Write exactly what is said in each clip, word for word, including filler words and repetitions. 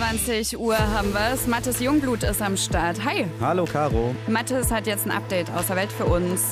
einundzwanzig Uhr haben wir es. Mathis Jungblut ist am Start. Hi. Hallo, Caro. Mathis hat jetzt ein Update aus der Welt für uns.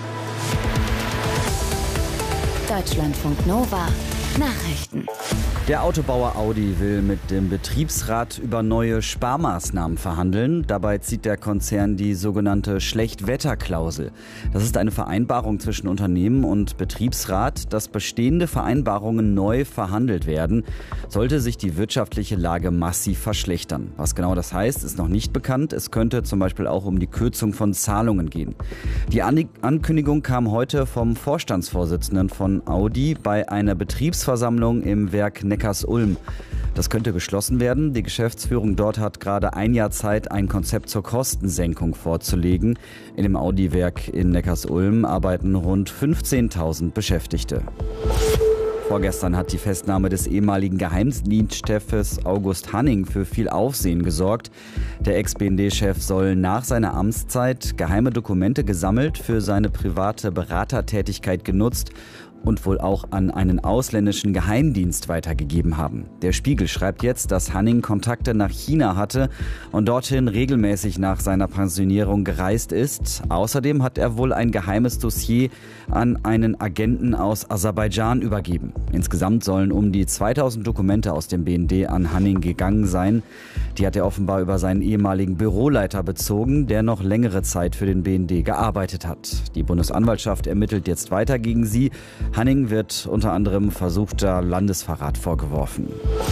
Deutschlandfunk Nova Nachrichten. Der Autobauer Audi will mit dem Betriebsrat über neue Sparmaßnahmen verhandeln. Dabei zieht der Konzern die sogenannte Schlechtwetterklausel. Das ist eine Vereinbarung zwischen Unternehmen und Betriebsrat, dass bestehende Vereinbarungen neu verhandelt werden, sollte sich die wirtschaftliche Lage massiv verschlechtern. Was genau das heißt, ist noch nicht bekannt. Es könnte zum Beispiel auch um die Kürzung von Zahlungen gehen. Die Ankündigung kam heute vom Vorstandsvorsitzenden von Audi bei einer Betriebsversammlung im Werk Neckarsulm. Das könnte geschlossen werden. Die Geschäftsführung dort hat gerade ein Jahr Zeit, ein Konzept zur Kostensenkung vorzulegen. In dem Audi-Werk in Neckarsulm arbeiten rund fünfzehntausend Beschäftigte. Vorgestern hat die Festnahme des ehemaligen Geheimdienstchefs August Hanning für viel Aufsehen gesorgt. Der Ex-B N D-Chef soll nach seiner Amtszeit geheime Dokumente gesammelt, für seine private Beratertätigkeit genutzt und wohl auch an einen ausländischen Geheimdienst weitergegeben haben. Der Spiegel schreibt jetzt, dass Hanning Kontakte nach China hatte und dorthin regelmäßig nach seiner Pensionierung gereist ist. Außerdem hat er wohl ein geheimes Dossier an einen Agenten aus Aserbaidschan übergeben. Insgesamt sollen um die zweitausend Dokumente aus dem B N D an Hanning gegangen sein. Die hat er offenbar über seinen ehemaligen Büroleiter bezogen, der noch längere Zeit für den B N D gearbeitet hat. Die Bundesanwaltschaft ermittelt jetzt weiter gegen sie. Hanning wird unter anderem versuchter Landesverrat vorgeworfen.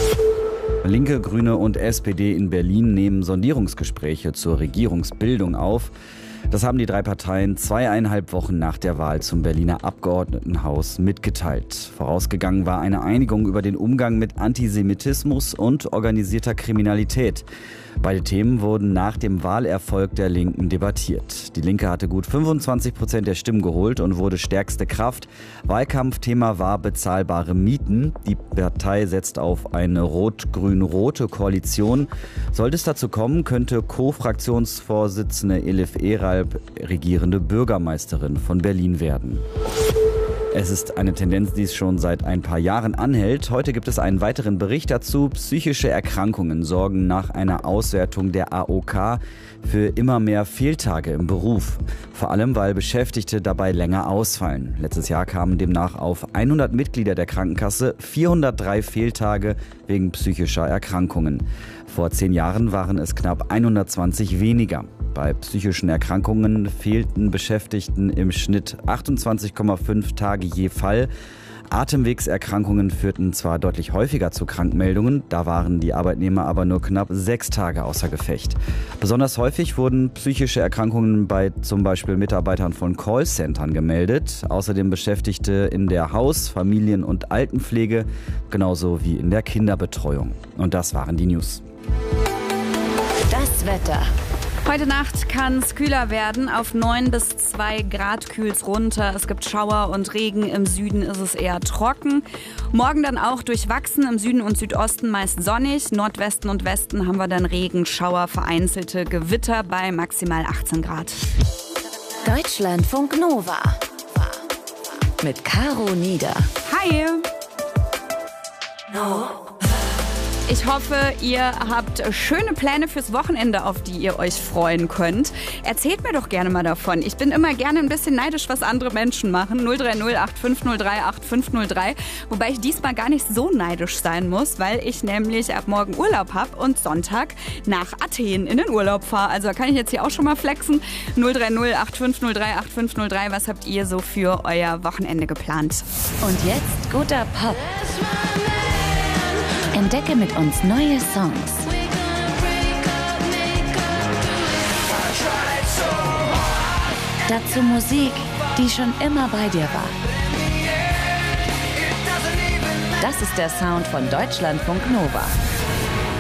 Linke, Grüne und S P D in Berlin nehmen Sondierungsgespräche zur Regierungsbildung auf. Das haben die drei Parteien zweieinhalb Wochen nach der Wahl zum Berliner Abgeordnetenhaus mitgeteilt. Vorausgegangen war eine Einigung über den Umgang mit Antisemitismus und organisierter Kriminalität. Beide Themen wurden nach dem Wahlerfolg der Linken debattiert. Die Linke hatte gut fünfundzwanzig Prozent der Stimmen geholt und wurde stärkste Kraft. Wahlkampfthema war bezahlbare Mieten. Die Partei setzt auf eine rot-grün-rote Koalition. Sollte es dazu kommen, könnte Co-Fraktionsvorsitzende Elif Eralp regierende Bürgermeisterin von Berlin werden. Es ist eine Tendenz, die es schon seit ein paar Jahren anhält. Heute gibt es einen weiteren Bericht dazu. Psychische Erkrankungen sorgen nach einer Auswertung der A O K für immer mehr Fehltage im Beruf. Vor allem, weil Beschäftigte dabei länger ausfallen. Letztes Jahr kamen demnach auf hundert Mitglieder der Krankenkasse vierhundertdrei Fehltage wegen psychischer Erkrankungen. Vor zehn Jahren waren es knapp hundertzwanzig weniger. Bei psychischen Erkrankungen fehlten Beschäftigten im Schnitt achtundzwanzig Komma fünf Tage je Fall. Atemwegserkrankungen führten zwar deutlich häufiger zu Krankmeldungen, da waren die Arbeitnehmer aber nur knapp sechs Tage außer Gefecht. Besonders häufig wurden psychische Erkrankungen bei zum Beispiel Mitarbeitern von Callcentern gemeldet, außerdem Beschäftigte in der Haus-, Familien- und Altenpflege, genauso wie in der Kinderbetreuung. Und das waren die News. Das Wetter. Heute Nacht kann es kühler werden. Auf neun bis zwei Grad kühlt es runter. Es gibt Schauer und Regen. Im Süden ist es eher trocken. Morgen dann auch durchwachsen. Im Süden und Südosten meist sonnig. Nordwesten und Westen haben wir dann Regen, Schauer, vereinzelte Gewitter bei maximal achtzehn Grad. Deutschlandfunk Nova mit Caro Nieder. Hi! No. Ich hoffe, ihr habt schöne Pläne fürs Wochenende, auf die ihr euch freuen könnt. Erzählt mir doch gerne mal davon. Ich bin immer gerne ein bisschen neidisch, was andere Menschen machen. null drei null acht fünf null drei acht fünf null drei. Wobei ich diesmal gar nicht so neidisch sein muss, weil ich nämlich ab morgen Urlaub habe und Sonntag nach Athen in den Urlaub fahre. Also da kann ich jetzt hier auch schon mal flexen. null drei null acht fünf null drei acht fünf null drei. Was habt ihr so für euer Wochenende geplant? Und jetzt guter Pop. Entdecke mit uns neue Songs. Dazu Musik, die schon immer bei dir war. Das ist der Sound von Deutschlandfunk Nova.